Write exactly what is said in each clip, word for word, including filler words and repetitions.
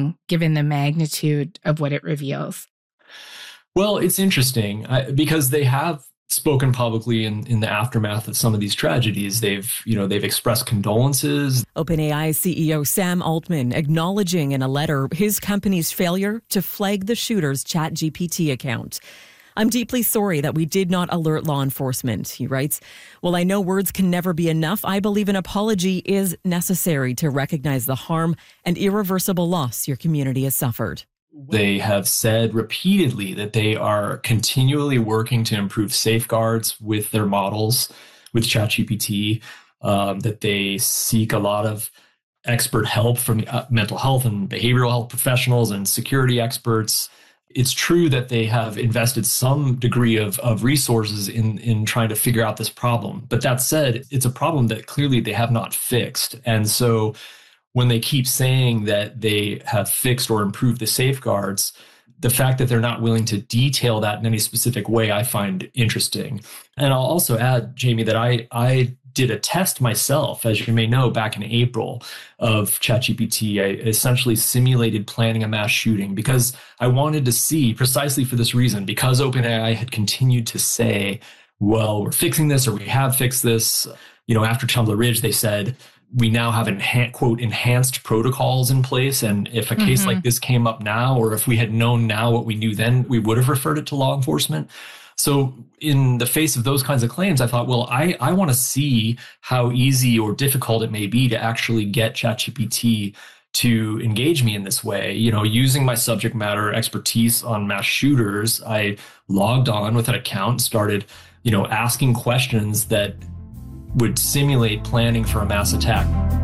concerning given the magnitude of what it reveals? Well, it's interesting I, because they have spoken publicly in, in the aftermath of some of these tragedies. They've, you know, they've expressed condolences. OpenAI C E O Sam Altman acknowledging in a letter his company's failure to flag the shooter's ChatGPT account. I'm deeply sorry that we did not alert law enforcement, he writes. While I know words can never be enough, I believe an apology is necessary to recognize the harm and irreversible loss your community has suffered. They have said repeatedly that they are continually working to improve safeguards with their models, with ChatGPT, um, that they seek a lot of expert help from uh, mental health and behavioral health professionals and security experts. It's true that they have invested some degree of, of resources in, in trying to figure out this problem. But that said, it's a problem that clearly they have not fixed. And so when they keep saying that they have fixed or improved the safeguards, the fact that they're not willing to detail that in any specific way, I find interesting. And I'll also add, Jamie, that I, I did a test myself, as you may know, back in April of ChatGPT. I essentially simulated planning a mass shooting because I wanted to see, precisely for this reason, because OpenAI had continued to say, well, we're fixing this or we have fixed this. You know, after Tumbler Ridge, they said, we now have, enhan- quote, enhanced protocols in place. And if a mm-hmm. case like this came up now, or if we had known now what we knew then, we would have referred it to law enforcement. So in the face of those kinds of claims, I thought, well, I, I want to see how easy or difficult it may be to actually get ChatGPT to engage me in this way. You know, using my subject matter expertise on mass shooters, I logged on with an account, started, you know, asking questions that would simulate planning for a mass attack.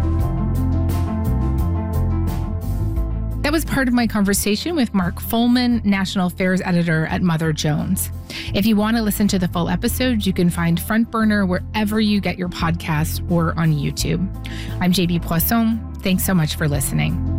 That was part of my conversation with Mark Fullman, National Affairs Editor at Mother Jones. If you want to listen to the full episode, you can find Front Burner wherever you get your podcasts or on YouTube. I'm J B Poisson. Thanks so much for listening.